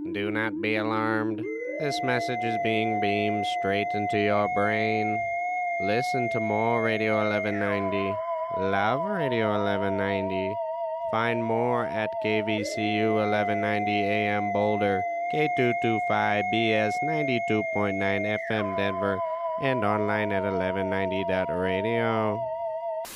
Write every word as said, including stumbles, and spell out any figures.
Do not be alarmed. This message is being beamed straight into your brain. Listen to more Radio eleven ninety. Love Radio eleven ninety. Find more at K V C U eleven ninety A M Boulder, K two twenty-five B S ninety-two point nine F M Denver, and online at eleven ninety dot radio.